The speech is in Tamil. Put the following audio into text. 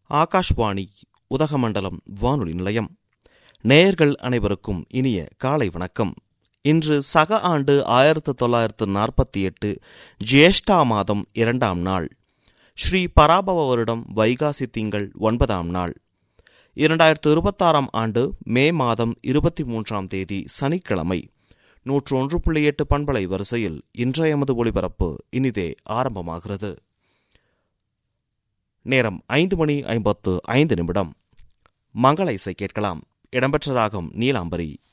ஆகாஷ்வாணி உதகமண்டலம் வானொலி நிலையம். நேயர்கள் அனைவருக்கும் இனிய காலை வணக்கம். இன்று சக ஆண்டு 1948 ஜேஷ்டா மாதம் 2ஆம் நாள், ஸ்ரீ பராபவ வருடம் வைகாசி திங்கள் 9ஆம் நாள், 2026ஆம் ஆண்டு மே மாதம் 23ஆம் தேதி சனிக்கிழமை. 101.8 பண்பலை வரிசையில் இன்றைய எமது ஒளிபரப்பு இனிதே ஆரம்பமாகிறது. நேரம் 5:55. மங்கள இசை கேட்கலாம். இடம்பெற்ற ராகம் நீலாம்பரி.